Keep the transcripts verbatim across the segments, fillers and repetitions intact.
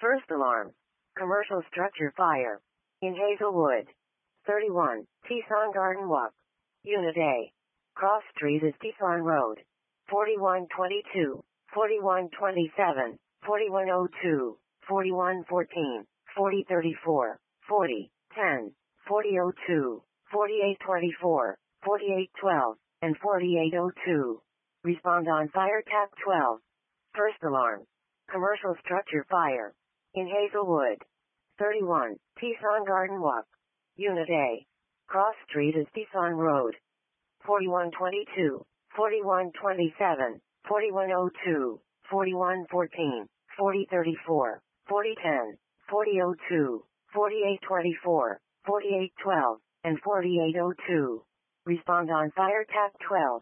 First alarm. Commercial structure fire. In Hazelwood. thirty-one, Tucson Garden Walk. Unit A. Cross Street is Tucson Road. forty-one twenty-two, forty-one twenty-seven, forty-one oh two, forty-one fourteen, forty thirty-four, forty ten, forty oh two, forty-eight twenty-four, forty-eight twelve, and forty-eight oh two. Respond on fire tap twelve. First alarm. Commercial structure fire. In Hazelwood. thirty-one, Tucson Garden Walk. Unit A. Cross Street is Tucson Road. forty-one twenty-two, forty-one twenty-seven, forty-one oh two, forty-one fourteen, forty thirty-four, forty ten, forty oh two, forty-eight twenty-four, forty-eight twelve, and forty-eight oh two. Respond on fire tap twelve.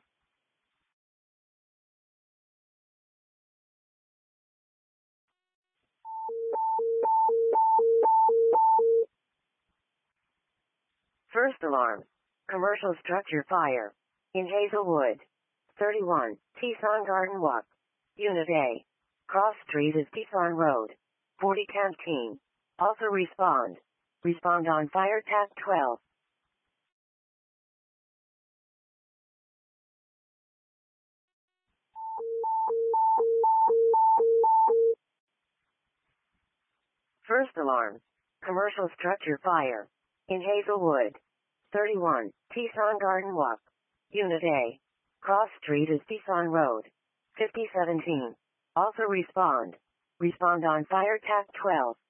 First alarm. Commercial structure fire. In Hazelwood. thirty-one, Tucson Garden Walk. Unit A. Cross Street is Tucson Road. forty Canteen. Also respond. Respond on fire tap twelve. First alarm. Commercial structure fire. In Hazelwood. thirty-one, Tucson Garden Walk. Unit A. Cross Street is Tucson Road. fifty seventeen. Also respond. Respond on fire tap twelve.